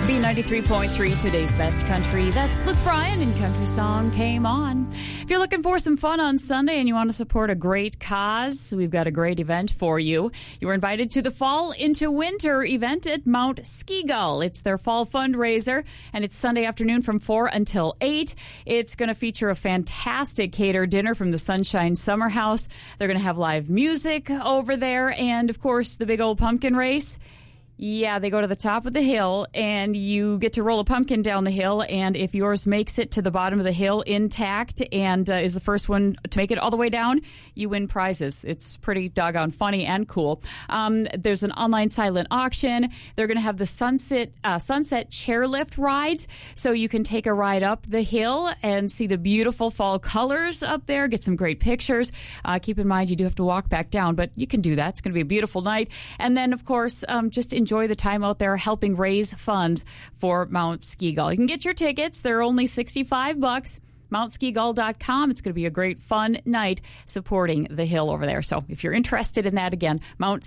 B93.3, today's best country. That's Luke Bryan and Country Song Came On. If you're looking for some fun on Sunday and you want to support a great cause, we've got a great event for you. You are invited to the Fall into Winter event at Mount Ski Gull. It's their fall fundraiser, and it's Sunday afternoon from 4 until 8. It's going to feature a fantastic catered dinner from the Sunshine Summer House. They're going to have live music over there, and, of course, the big old pumpkin race. Yeah, they go to the top of the hill, and you get to roll a pumpkin down the hill, and if yours makes it to the bottom of the hill intact and is the first one to make it all the way down, you win prizes. It's pretty doggone funny and cool. There's an online silent auction. They're going to have the sunset chairlift rides, so you can take a ride up the hill and see the beautiful fall colors up there, get some great pictures. Keep in mind, you do have to walk back down, but you can do that. It's going to be a beautiful night. And then, of course, just enjoy the time out there helping raise funds for Mount Ski Gull. You can get your tickets. They're only $65. MountSkiGull.com. It's going to be a great fun night supporting the hill over there. So if you're interested in that, again,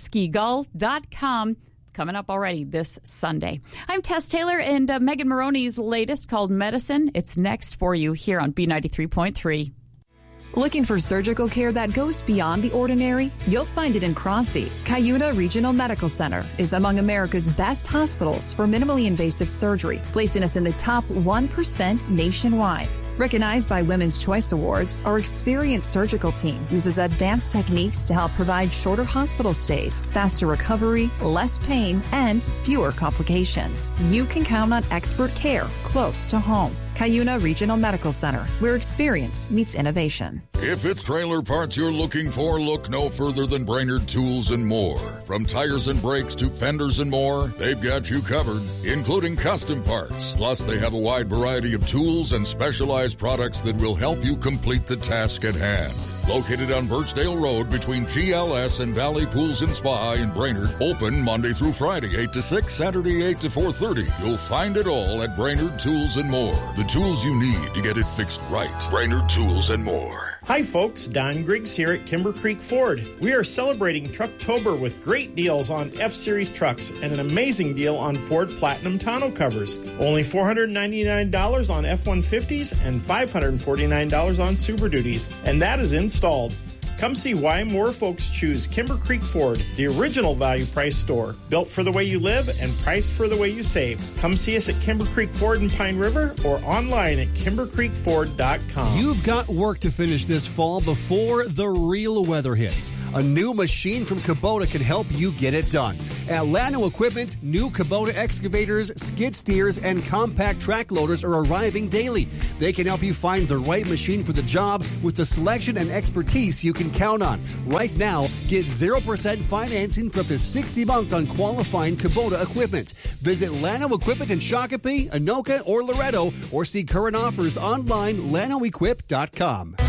MountSkiGull.com. Coming up already this Sunday. I'm Tess Taylor, and Megan Maroney's latest called Medicine. It's next for you here on B93.3. Looking for surgical care that goes beyond the ordinary? You'll find it in Crosby. Cuyuna Regional Medical Center is among America's best hospitals for minimally invasive surgery, placing us in the top 1% nationwide. Recognized by Women's Choice Awards, our experienced surgical team uses advanced techniques to help provide shorter hospital stays, faster recovery, less pain, and fewer complications. You can count on expert care close to home. Cuyuna Regional Medical Center, where experience meets innovation. If it's trailer parts you're looking for, look no further than Brainerd Tools and More. From tires and brakes to fenders and more, they've got you covered, including custom parts. Plus, they have a wide variety of tools and specialized products that will help you complete the task at hand. Located on Birchdale Road between GLS and Valley Pools and Spa in Brainerd. Open Monday through Friday, 8 to 6, Saturday, 8 to 4:30. You'll find it all at Brainerd Tools and More. The tools you need to get it fixed right. Brainerd Tools and More. Hi folks, Don Griggs here at Kimber Creek Ford. We are celebrating Trucktober with great deals on F-Series trucks and an amazing deal on Ford Platinum tonneau covers. Only $499 on F-150s and $549 on Super Duties, and that is installed. Come see why more folks choose Kimber Creek Ford, the original value price store, built for the way you live and priced for the way you save. Come see us at Kimber Creek Ford in Pine River or online at KimberCreekFord.com. You've got work to finish this fall before the real weather hits. A new machine from Kubota can help you get it done. At Llano Equipment, new Kubota excavators, skid steers, and compact track loaders are arriving daily. They can help you find the right machine for the job with the selection and expertise you can count on. Right now, get 0% financing for up to 60 months on qualifying Kubota equipment. Visit Llano Equipment in Shakopee, Anoka, or Loretto, or see current offers online, LlanoEquip.com.